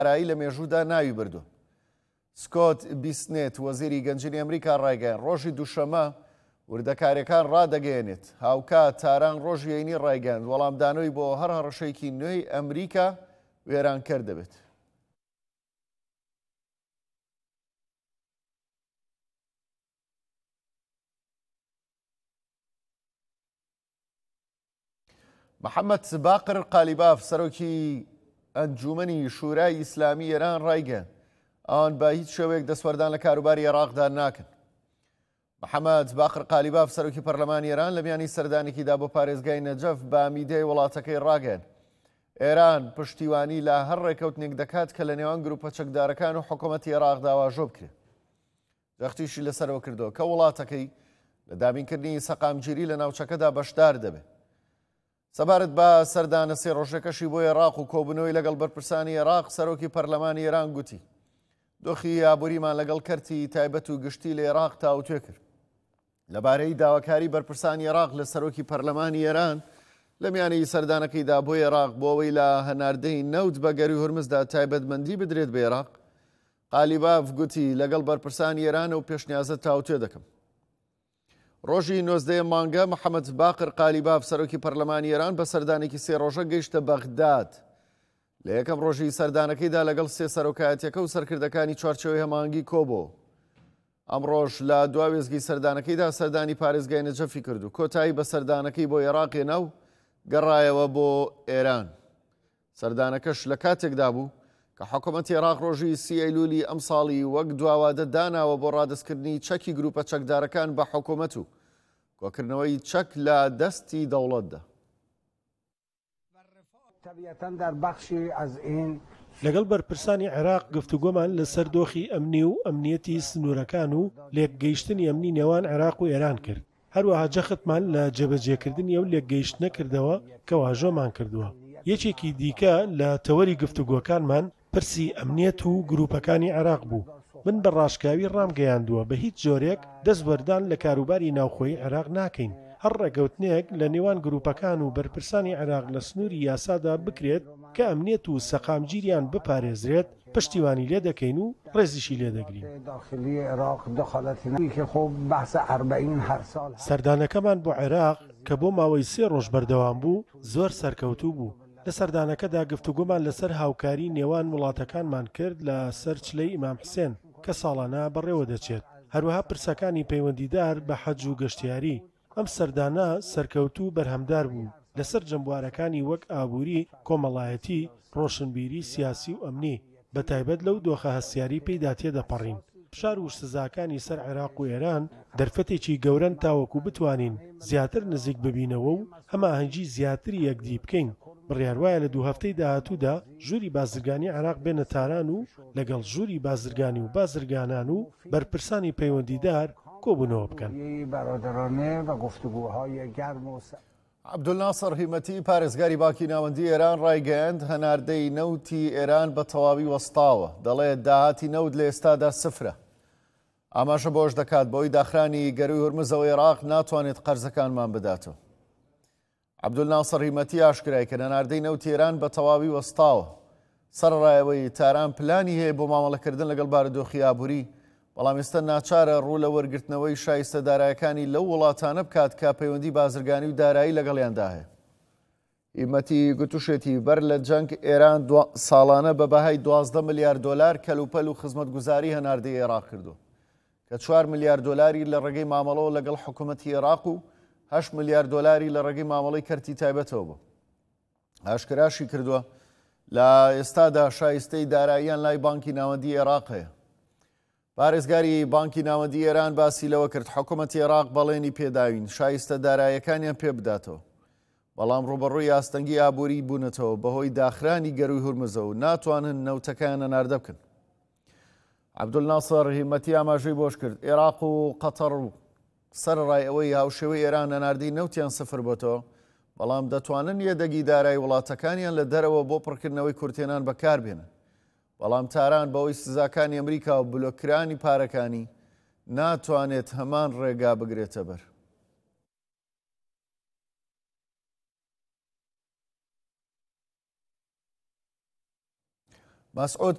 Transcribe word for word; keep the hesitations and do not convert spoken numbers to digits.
ئارایی لە مێژوودا ناوی بردووە. سکۆت بیسنێت وەزیری گەنجینی ئەمریکا ڕایگەیان ڕۆژی دووشەمە وردەکاریەکان ڕادەگەیەنێت. هاوکات تاران ڕۆژی یەینی ڕایگەاند وەڵامدانەوەی بۆ هەر هەڕەشەیەکی نوێی ئەمریکا وێرانکەر دەبێت. محەممەد باقر قالیباف سەرۆکی ئەنجومەنی شورای ئیسلامی ئێران ڕایگەیاند ئەوان بە هیچ شێوەیەک دەسوەردان لە کاروباری عێراقدا ناکەن. محەممەد باقر قالیباف سەرۆکی پەرلەمانی ئێران لە میانی سەردانێکیدا بۆ پارێزگای نەجەف بە ئامیدەی وڵاتەکەی ڕاگەیاند ئێران پشتیوانی لە هەر ڕێکەوتنێک دەکات کە لە نێوان گروپە چەکدارەکان و حکوومەتی عێراقدا واژۆ بکرێت. جەختیشی لەسەرەوە کردەوە کە وڵاتەکەی لە دابینکردنی سەقامگیری لە ناوچەکەدا بەشدار دەبێت. سەبارەت بە سەردانە سێ ڕۆژەکەشی بۆ عێراق و کۆبوونەوەی لەگەڵ بەرپرسانی عێراق سەرۆکی پەرلەمانی ئێران گوتی دۆخی یابووریمان لەگەڵ کەرتی تایبەت و گشتی لە عێراق تاوتوێ کرد. لەبارەی داواکاری بەرپرسانی عێراق لە سەرۆکی پەرلەمانی ئێران لە میانەی سەردانەکەیدا بۆ عێراق بۆ ئەوەی لە هەناردەی نەوت بە گەروی هورمزدا تایبەتمەندی بدرێت بە عێراق، قالیباف گوتی لەگەڵ بەرپرسانی ئێران و پێشنیازە تاوتوێ دەکەم. ڕۆژی نۆزدەیەم مانگە محەممەد باقر قالیباف سەرۆکی پەرلەمانی ئێران بە سەردانێکی سێ ڕۆژە گەیشتە بەغداد. لە یەکەم ڕۆژی سەردانەکەیدا لەگەڵ سێ سەرۆکایەتیەکە و سەرکردەکانی چوارچەوەی هەمانگی کۆبوو. ئەم ڕۆژ لە دوا وێزگی سەردانەکەیدا سەردانی پارێزگای نەجەفی کرد و کۆتایی بە سەردانەکەی بۆ عێراق هێنا و گەڕایەوە بۆ ئێران. سەردانەکەش لە کاتێکدا بوو کە حکوومەتی عێراق ڕۆژی سی ئەیلولی ئەم ساڵی وەک دواوادە داناوە بۆ ڕادستکردنی چەکی گروپە چەکدارەکان بە حکوومەت و کۆکردنەوەی چەک لە دەستی دەوڵەتدا. لەگەڵ بەرپرسانی عێراق گفتوگۆمان لەسەر دۆخی ئەمنی و ئەمنیەتی سنوورەکان و لێکگەیشتنی ئەمنی نێوان عێراق و ئێران کرد. هەروەها جەختمان لە جێبەجێکردنی ئەو لێکگەیشت نەکردەوە کە واژۆمان کردووە. یەکێکی دیکە لە تەوەری گفتوگۆکانمان پرسی ئەمنیەت و گروپەکانی عێراق بوو. من بە ڕاشکاوی ڕامگەیاندووە بە هیچ جۆرێک دەستوەردان لە کاروباری ناوخۆی عێراق ناکەین. هەر ڕێگەوتنێک لە نێوان گروپەکان و بەرپرسانی عێراق لە سنووری یاسادا بکرێت کە ئەمنیەت و سەقامگیریان بپارێزرێت پشتیوانی لێ دەکەین و ڕێزیشی لێ دەگرین. سەردانەکەمان بۆ عێراق کە بۆ ماوەی سێ ڕۆژ بەردەوام بوو زۆر سەرکەوتوو بوو. لە سەردانەکەدا گفتوگۆمان لەسەر هاوکاری نێوان وڵاتەکانمان کرد لە سەر چلەی ئیمام حوسێن کە ساڵانە بەڕێوە دەچێت. هەروەها پرسەکانی پەیوەندیدار بە حەج و گەشتیاری. ئەم سەردانە سەرکەوتوو بەرهەمدار بوو لەسەر جەمبوارەکانی وەک ئابووری، کۆمەڵایەتی، ڕۆشنبیری سیاسی و ئەمنی بە تایبەت لەو دۆخە هەستیاری پێیدا تێدەپەڕین. فشار و سزاکانی سەر عێراق و ئێران دەرفەتێکی گەورەن تاوەکو بتوانین زیاتر نزیک ببینەوە و هەماهەنگی زیاتری یەکدی بکەین. بڕیاروایە لە دوو هەفتەی داهاتوودا ژووری بازرگانی عێراق بێنە تاران و لەگەڵ ژووری بازرگانی و بازرگانان و بەرپرسانی پەیوەندیدار کۆبوونەوە بکەن. عەبدولناسر هیمەتی پارێزگاری باکی ناوەندی ئێران ڕایگەیاند هەناردەی نەوتی ئێران بە تەواوی وەستاوە. دەڵێت داهاتی نەوت لە ئێستادا سفرە. ئاماژە بۆش دەکات بۆی داخرانی گەروی هورمزەوە عێراق ناتوانێت قەرزەکانمان بداتەوە. عەبدولناسر هیمەتی ئاشکرای کە هەناردەی نەوتی ئێران بە تەواوی وەستاوە. سەرڕایەوەی تاران پلانی هەیە بۆ مامەڵەکردن لەگەڵ بارودۆخی ئابووری، بەڵام ئێستا ناچارە ڕوو لە وەرگرتنەوەی شایستە دارایەکانی لەو وڵاتانە بکات کە پەیوەندی بازرگانی و دارایی لەگەڵیاندا هەیە. هیمەتی گوتوشێتی بەر لە جەنگ ئێران ساڵانە بە بەهای دوازدە ملیارد دۆلار کەلوپەل و خزمەتگوزاری هەناردەی عێراق کردو کە چوار ملیارد دۆلاری لە ڕێگەی مامەڵەوە لەگەڵ حکوومەتی عێراق و هەشت ملیارد دۆلاری لە ڕێگەی مامەڵەی کەرتی تایبەتەوە بوو. ئاشکراشی کردووە لە ئێستادا شایستەی داراییان لای بانکی ناوەندی عێراق هەیە. پارێزگاری بانکی ناوەندی ئێران باسی لەوە کرد حکوومەتی عێراق بەڵێنی پێداوین شایستە داراییەکانیان پێ بداتەوە، بەڵام ڕوبەڕووی ئاستەنگی ئابووری بوونەتەوە بەهۆی داخرانی گەروی هورمزە و ناتوانن نەوتەکان هەناردە بکەن. عەبدولناسر هیمەتی ئاماژەی بۆش کرد عێراق و قەتەڕ و سەرڕای ئەوەی هاوشێوەی ئێران هەناردەی نەوتیان سفر بۆتەوە، بەڵام دەتوانن یەدەگی دارایی وڵاتەکانیان لە دەرەوە بۆ پڕکردنەوەی کورتێنان بەکاربێنن. بەڵام تاران بەوەی سزاکانی ئەمریکا و بلۆکرانی پارەکانی ناتوانێت هەمان ڕێگا بگرێتە بەر. مەسعود